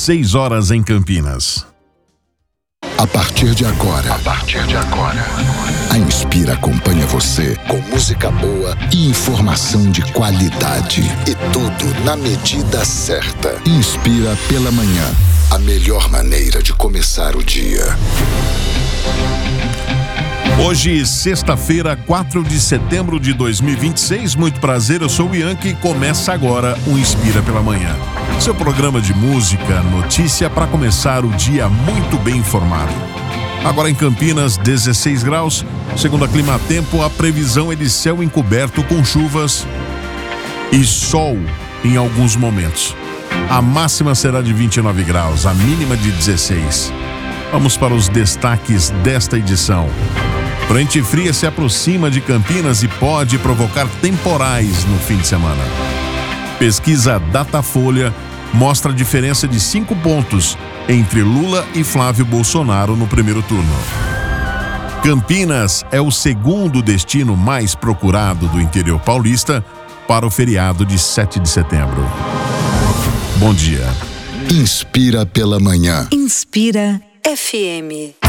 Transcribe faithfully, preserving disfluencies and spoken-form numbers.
seis horas em Campinas. A partir de agora, a partir de agora, a Inspira acompanha você com música boa e informação de qualidade. E tudo na medida certa. Inspira pela manhã, a melhor maneira de começar o dia. Hoje, sexta-feira, quatro de setembro de dois mil e vinte e seis. Muito prazer, eu sou o Yankee e começa agora o Inspira pela Manhã. Seu programa de música, notícia para começar o dia muito bem informado. Agora em Campinas, dezesseis graus. Segundo a Climatempo, a previsão é de céu encoberto com chuvas e sol em alguns momentos. A máxima será de vinte e nove graus, a mínima de dezesseis. Vamos para os destaques desta edição. Frente fria se aproxima de Campinas e pode provocar temporais no fim de semana. Pesquisa Datafolha mostra a diferença de cinco pontos entre Lula e Flávio Bolsonaro no primeiro turno. Campinas é o segundo destino mais procurado do interior paulista para o feriado de sete de setembro. Bom dia. Inspira pela manhã. Inspira F M.